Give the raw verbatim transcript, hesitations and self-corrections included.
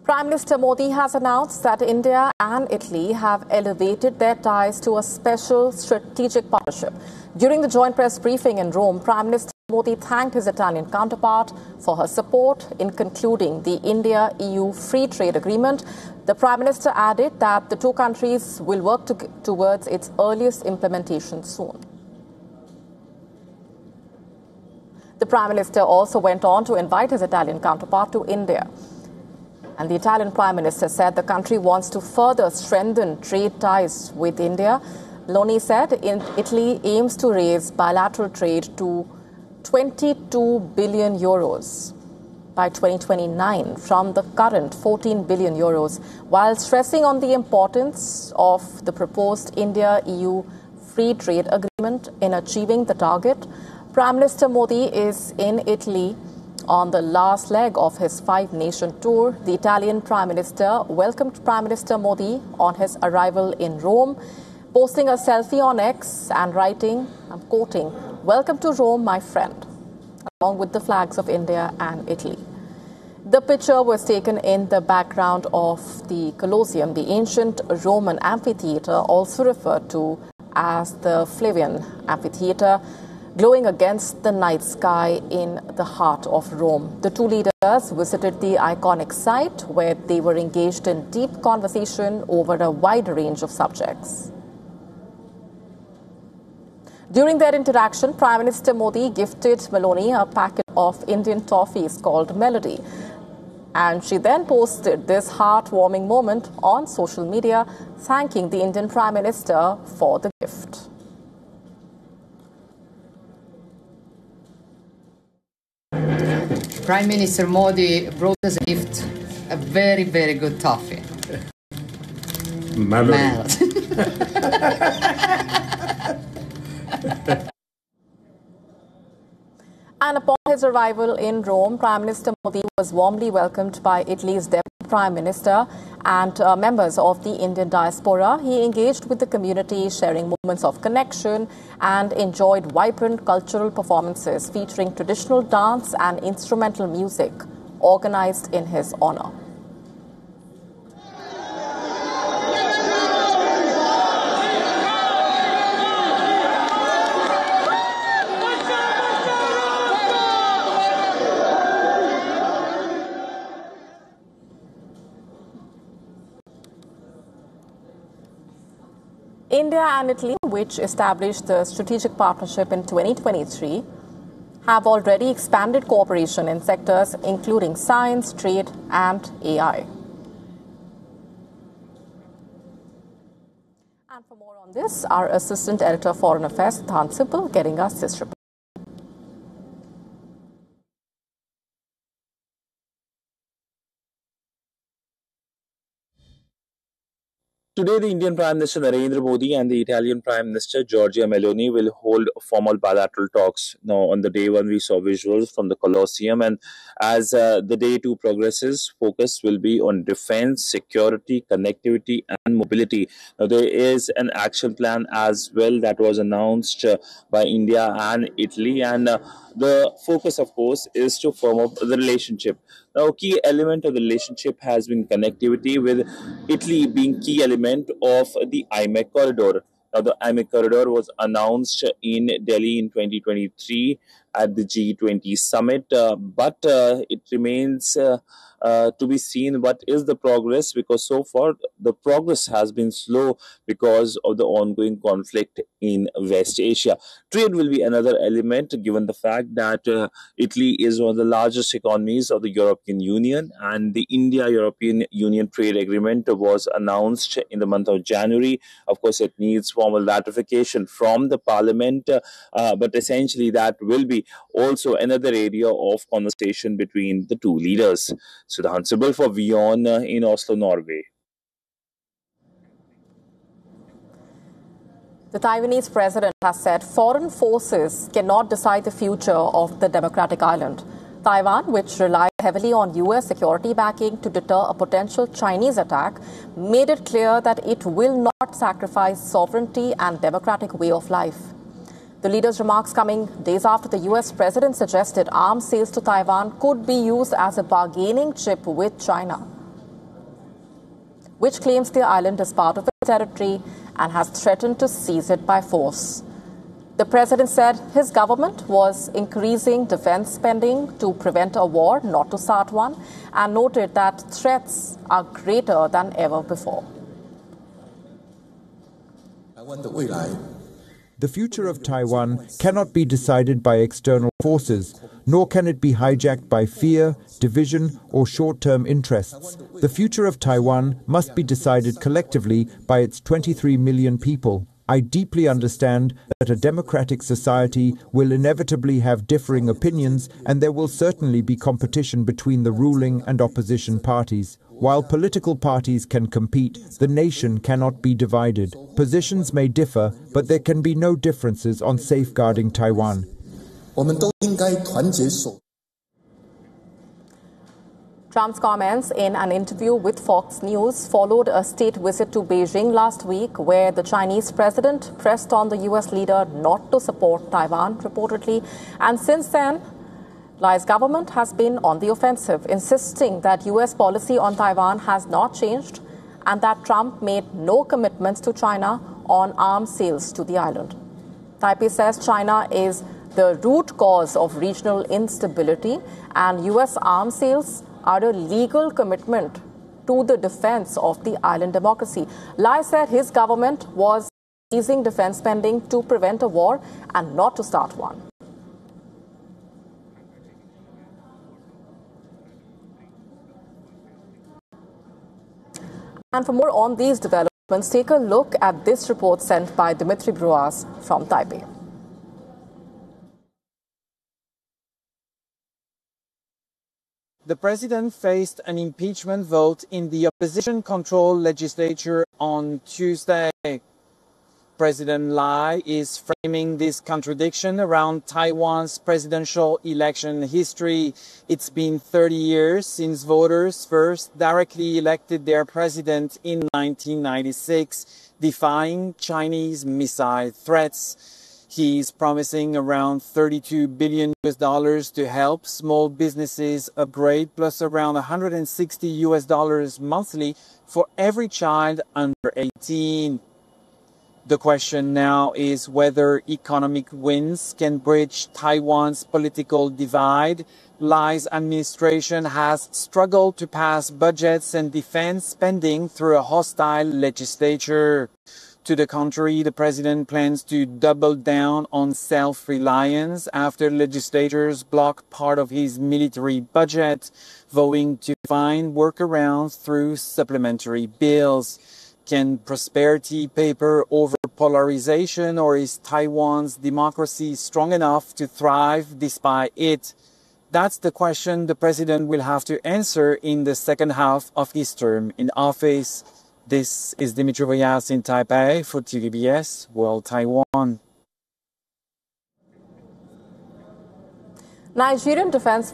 Prime Minister Modi has announced that India and Italy have elevated their ties to a special strategic partnership. During the joint press briefing in Rome, Prime Minister Modi thanked his Italian counterpart for her support in concluding the India-E U free trade agreement. The Prime Minister added that the two countries will work to, towards its earliest implementation soon. The Prime Minister also went on to invite his Italian counterpart to India. And the Italian Prime Minister said the country wants to further strengthen trade ties with India. Meloni said in Italy aims to raise bilateral trade to twenty-two billion euros by twenty twenty-nine from the current fourteen billion euros, while stressing on the importance of the proposed India-E U free trade agreement in achieving the target. Prime Minister Modi is in Italy on the last leg of his five-nation tour. The Italian Prime Minister welcomed Prime Minister Modi on his arrival in Rome, posting a selfie on X and writing, I'm quoting, "Welcome to Rome, my friend," along with the flags of India and Italy. The picture was taken in the background of the Colosseum, the ancient Roman amphitheatre, also referred to as the Flavian Amphitheatre, glowing against the night sky in the heart of Rome. The two leaders visited the iconic site where they were engaged in deep conversation over a wide range of subjects. During their interaction, Prime Minister Modi gifted Meloni a packet of Indian toffees called Melody. And she then posted this heartwarming moment on social media, thanking the Indian Prime Minister for the gift. Prime Minister Modi brought as a gift a very, very good toffee. Melody. And upon his arrival in Rome, Prime Minister Modi was warmly welcomed by Italy's Deputy Prime Minister and uh, members of the Indian diaspora. He engaged with the community, sharing moments of connection, and enjoyed vibrant cultural performances featuring traditional dance and instrumental music organized in his honor. India and Italy, which established the strategic partnership in twenty twenty-three, have already expanded cooperation in sectors including science, trade, and A I. And for more on this, our Assistant Editor Foreign Affairs, Siddhant Sibal, getting us this report. Today, the Indian Prime Minister Narendra Modi and the Italian Prime Minister Giorgia Meloni will hold formal bilateral talks. Now, on the day one, we saw visuals from the Colosseum, and as uh, the day two progresses, focus will be on defense, security, connectivity, and mobility. Now, there is an action plan as well that was announced uh, by India and Italy, and uh, the focus, of course, is to firm up the relationship. Now, key element of the relationship has been connectivity, with Italy being key element of the I M E C corridor. Now, the I M E C corridor was announced in Delhi in twenty twenty-three at the G twenty summit, uh, but uh, it remains uh, uh, to be seen what is the progress, because so far the progress has been slow because of the ongoing conflict in West Asia. Trade will be another element, given the fact that uh, Italy is one of the largest economies of the European Union, and the India-European Union trade agreement was announced in the month of January. Of course, it needs formal ratification from the parliament, uh, uh, but essentially that will be also another area of conversation between the two leaders. Siddhant Sibal for WION uh, in Oslo, Norway. The Taiwanese president has said foreign forces cannot decide the future of the democratic island. Taiwan, which relies heavily on U S security backing to deter a potential Chinese attack, made it clear that it will not sacrifice sovereignty and democratic way of life. The leader's remarks coming days after the U S president suggested arms sales to Taiwan could be used as a bargaining chip with China. which claims the island as part of its territory and has threatened to seize it by force. The president said his government was increasing defense spending to prevent a war, not to start one, and noted that threats are greater than ever before. The future of Taiwan cannot be decided by external forces, nor can it be hijacked by fear, division, or short-term interests. The future of Taiwan must be decided collectively by its twenty-three million people. I deeply understand that a democratic society will inevitably have differing opinions, and there will certainly be competition between the ruling and opposition parties. While political parties can compete, the nation cannot be divided. Positions may differ, but there can be no differences on safeguarding Taiwan. Trump's comments in an interview with Fox News followed a state visit to Beijing last week, where the Chinese president pressed on the U S leader not to support Taiwan, reportedly. And since then, Lai's government has been on the offensive, insisting that U S policy on Taiwan has not changed and that Trump made no commitments to China on arms sales to the island. Taipei says China is the root cause of regional instability, and U S arms sales are a legal commitment to the defense of the island democracy. Lai said his government was increasing defense spending to prevent a war and not to start one. And for more on these developments, take a look at this report sent by Dimitri Bruas from Taipei. The president faced an impeachment vote in the opposition-controlled legislature on Tuesday. President Lai is framing this contradiction around Taiwan's presidential election history. It's been thirty years since voters first directly elected their president in nineteen ninety-six, defying Chinese missile threats. He is promising around thirty-two billion U S dollars to help small businesses upgrade, plus around one hundred sixty U S dollars monthly for every child under eighteen. The question now is whether economic wins can bridge Taiwan's political divide. Lai's administration has struggled to pass budgets and defense spending through a hostile legislature. To the contrary, the president plans to double down on self-reliance after legislators blocked part of his military budget, voting to find workarounds through supplementary bills. Can prosperity paper over polarization, or is Taiwan's democracy strong enough to thrive despite it? That's the question the president will have to answer in the second half of his term in office. This is Dimitri Bruas in Taipei for T V B S World Taiwan. Nigerian Defense